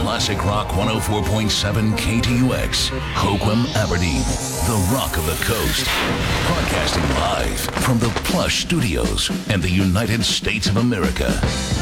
Classic Rock 104.7 KTUX, Hoquiam, Aberdeen, the Rock of the Coast. Broadcasting live from the Plush Studios and the United States of America.